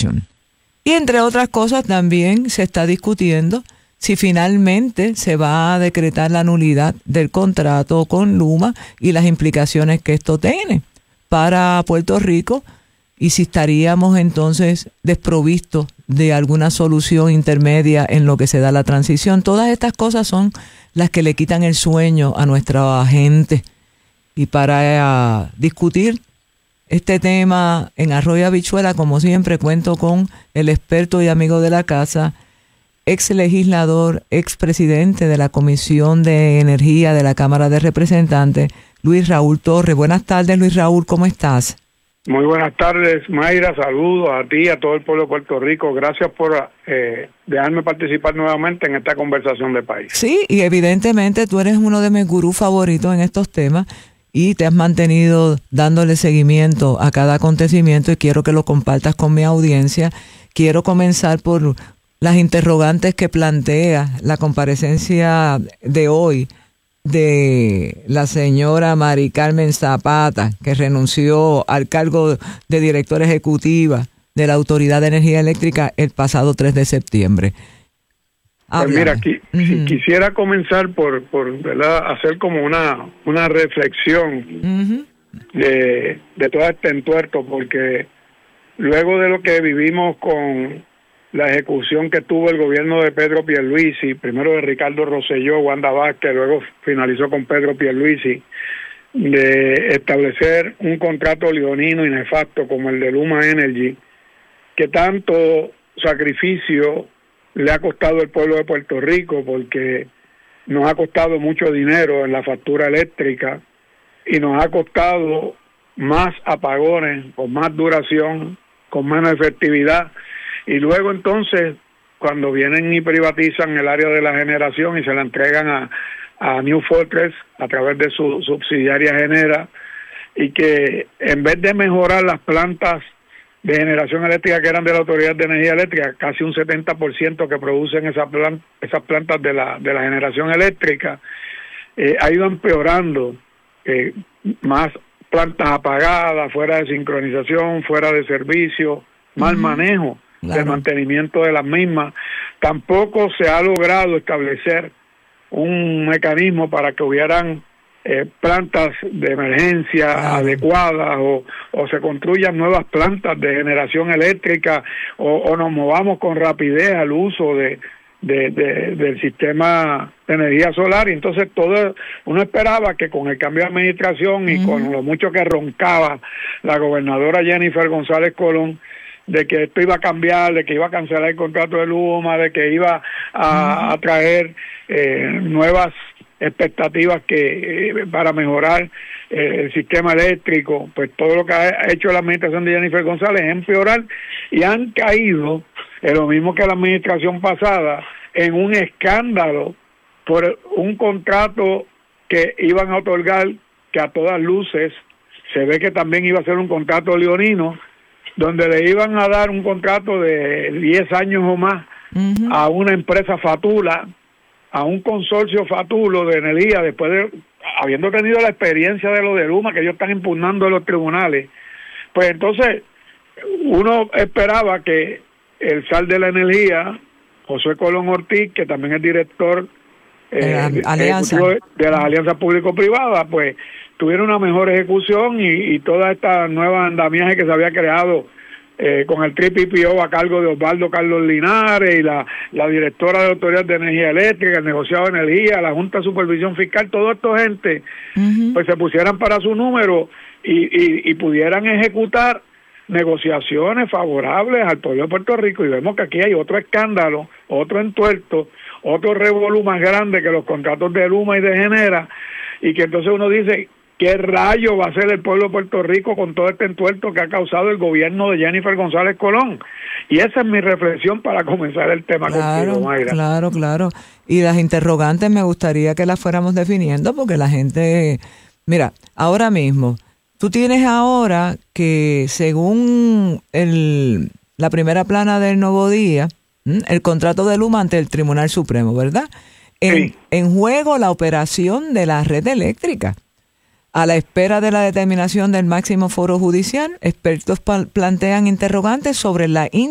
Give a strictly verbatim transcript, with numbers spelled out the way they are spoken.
Corporation. Y entre otras cosas también se está discutiendo si finalmente se va a decretar la nulidad del contrato con Luma y las implicaciones que esto tiene para Puerto Rico y si estaríamos entonces desprovistos de alguna solución intermedia en lo que se da la transición. Todas estas cosas son las que le quitan el sueño a nuestra gente. Y para uh, discutir este tema en Arroyo Habichuela, como siempre, cuento con el experto y amigo de la casa, ex legislador, ex presidente de la Comisión de Energía de la Cámara de Representantes, Luis Raúl Torres. Buenas tardes, Luis Raúl, ¿cómo estás? Muy buenas tardes, Mayra. Saludos a ti y a todo el pueblo de Puerto Rico. Gracias por eh, dejarme participar nuevamente en esta conversación de país. Sí, y evidentemente tú eres uno de mis gurús favoritos en estos temas y te has mantenido dándole seguimiento a cada acontecimiento y quiero que lo compartas con mi audiencia. Quiero comenzar por las interrogantes que plantea la comparecencia de hoy de la señora Mari Carmen Zapata, que renunció al cargo de directora ejecutiva de la Autoridad de Energía Eléctrica el pasado tres de septiembre. Pues mira, aquí, uh-huh. si quisiera comenzar por, por ¿verdad? hacer como una, una reflexión uh-huh. de, de todo este entuerto, porque luego de lo que vivimos con la ejecución que tuvo el gobierno de Pedro Pierluisi, primero de Ricardo Rosselló, Wanda Vázquez, luego finalizó con Pedro Pierluisi, de establecer un contrato leonino y nefasto como el de Luma Energy, que tanto sacrificio le ha costado al pueblo de Puerto Rico, porque nos ha costado mucho dinero en la factura eléctrica y nos ha costado más apagones, con más duración, con menos efectividad. Y luego entonces, cuando vienen y privatizan el área de la generación y se la entregan a, a New Fortress a través de su subsidiaria Genera, y que en vez de mejorar las plantas de generación eléctrica que eran de la Autoridad de Energía Eléctrica, casi un setenta por ciento que producen esa plan, esas plantas de la, de la generación eléctrica, eh, ha ido empeorando, eh, más plantas apagadas, fuera de sincronización, fuera de servicio, mal uh-huh. manejo. Claro. Del mantenimiento de las mismas. Tampoco se ha logrado establecer un mecanismo para que hubieran eh, plantas de emergencia claro. adecuadas o, o se construyan nuevas plantas de generación eléctrica o, o nos movamos con rapidez al uso de, de, de del sistema de energía solar. Y entonces todo uno esperaba que con el cambio de administración y uh-huh. con lo mucho que roncaba la gobernadora Jennifer González Colón, de que esto iba a cambiar, de que iba a cancelar el contrato de Luma, de que iba a, a traer eh, nuevas expectativas que eh, para mejorar eh, el sistema eléctrico. Pues todo lo que ha hecho la administración de Jennifer González es empeorar y han caído, en lo mismo que la administración pasada, en un escándalo por un contrato que iban a otorgar, que a todas luces se ve que también iba a ser un contrato leonino, donde le iban a dar un contrato de diez años o más uh-huh. a una empresa Fatula, a un consorcio Fatulo de energía, después de, habiendo tenido la experiencia de lo de Luma, que ellos están impugnando en los tribunales. Pues entonces, uno esperaba que el zar de la energía, José Colón Ortiz, que también es director eh, de, alianza. de, de las alianzas público-privadas, pues tuviera una mejor ejecución y, y toda esta nueva andamiaje que se había creado eh, con el P P O a cargo de Osvaldo Carlos Linares y la, la directora de la Autoridad de Energía Eléctrica, el negociado de energía, la Junta de Supervisión Fiscal, toda esta gente, uh-huh. pues se pusieran para su número y, y, y pudieran ejecutar negociaciones favorables al pueblo de Puerto Rico. Y vemos que aquí hay otro escándalo, otro entuerto, otro revolú más grande que los contratos de Luma y de Genera, y que entonces uno dice, ¿qué rayo va a hacer el pueblo de Puerto Rico con todo este entuerto que ha causado el gobierno de Jennifer González Colón? Y esa es mi reflexión para comenzar el tema claro, contigo, Mayra. Claro, claro. Y las interrogantes me gustaría que las fuéramos definiendo, porque la gente... Mira, ahora mismo, tú tienes ahora que según el, la primera plana del Nuevo Día, el contrato de Luma ante el Tribunal Supremo, ¿verdad? En, sí. en juego la operación de la red eléctrica. A la espera de la determinación del máximo foro judicial, expertos pa- plantean interrogantes sobre la